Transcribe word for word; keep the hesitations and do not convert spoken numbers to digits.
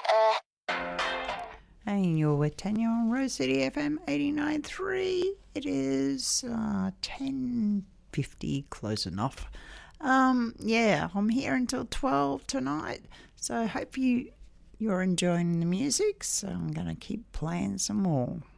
And you're with Tanya on Rose City F M eighty-nine point three. It is uh, ten fifty, close enough. Um, yeah, I'm here until twelve tonight. So I hope you, you're enjoying the music. So I'm going to keep playing some more.